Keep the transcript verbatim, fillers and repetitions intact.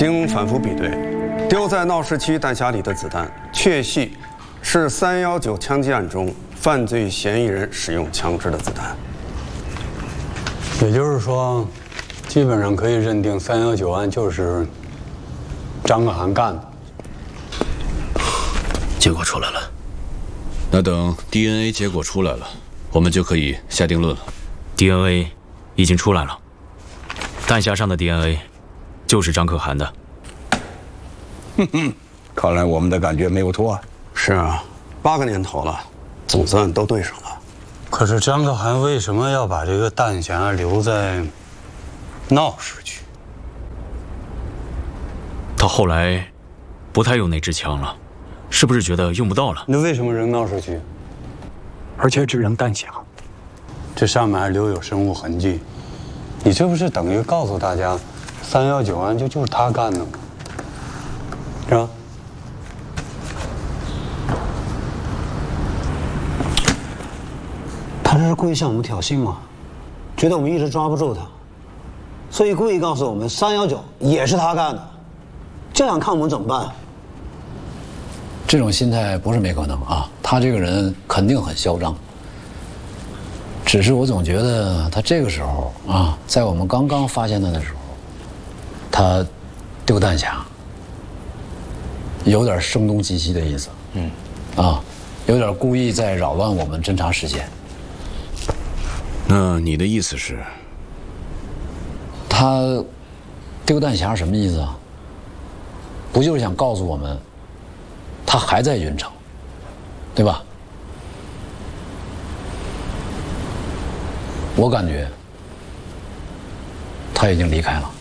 经反复比对，丢在闹市区弹匣里的子弹，确系是三幺九枪击案中犯罪嫌疑人使用枪支的子弹。 也就是说，基本上可以认定三幺九案就是张可涵干的。 结果出来了， 那等 D N A 结果出来了，我们就可以下定论了。 D N A 已经出来了，弹匣上的 D N A 就是张可涵的。 哼哼，看来我们的感觉没有错啊。 是啊，八个年头了，总算都对上了。 可是张可涵为什么要把这个弹匣留在闹市区？ 他后来不太用那支枪了，是不是觉得用不到了？ 那为什么扔闹市区？ 而且只扔弹匣， 这上面还留有生物痕迹，你这不是等于告诉大家，三幺九案就就是他干的吗？是吧？ 他这是故意向我们挑衅吗？觉得我们一直抓不住他，所以故意告诉我们三幺九也是他干的，这样看我们怎么办？ 这种心态不是没可能啊，他这个人肯定很嚣张。只是我总觉得他这个时候啊，在我们刚刚发现他的时候，他丢弹匣，有点声东击西的意思。嗯，啊，有点故意在扰乱我们侦查视线。 那你的意思是？ 他丢弹匣什么意思啊？不就是想告诉我们，他还在云城，对吧？我感觉他已经离开了。